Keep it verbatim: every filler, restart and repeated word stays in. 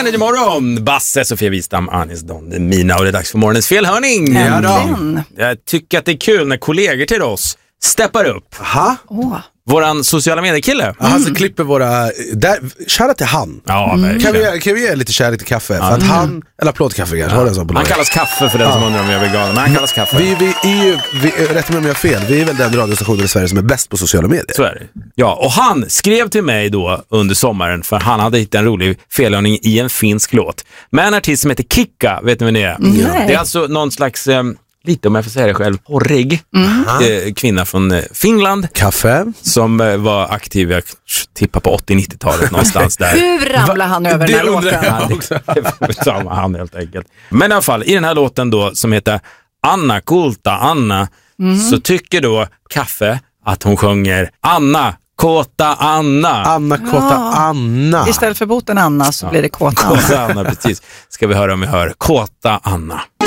Energy Morgon. Basse, Sofia Wistam, Anis Don, Mina, och det är dags för morgonens felhörning. Ja, då. Jag tycker att det är kul när kollegor till oss steppar upp. Aha. Åh. Våran sociala mediekille. Mm. Han som klipper våra... Där, kära till han. Ja, Kan verkligen. vi, kan vi ge lite kärlek till kaffe? För att han... Eller applådkaffe kanske. Har den som på Han laget. kallas Kaffe för den som undrar om jag är vegan. Men han kallas Kaffe. Vi, vi är ju... Vi, rätt mig om jag har fel. Vi är väl den radiostationen i Sverige som är bäst på sociala medier. Så är det. Ja, och han skrev till mig då under sommaren för han hade hittat en rolig felhörning i en finsk låt. Med en artist som heter Kikka, vet ni vad det är? Nej. Det är alltså någon slags... Eh, lite om jag får säga det själv, horrig eh, kvinna från eh, Finland Kaffe. som eh, var aktiv, jag tippar på åttio-nittiotalet någonstans där. Hur ramlar han över den här låten? Ja, det, det får vi ta med han helt enkelt. Men i alla fall, i den här låten då som heter Anna Kulta Anna så tycker då Kaffe att hon sjunger Anna Kåta Anna. Anna Kåta Ja. Anna. Istället för boten Anna så blir det kåta Anna. Kåta Anna, precis. Ska vi höra om vi hör Kåta Anna.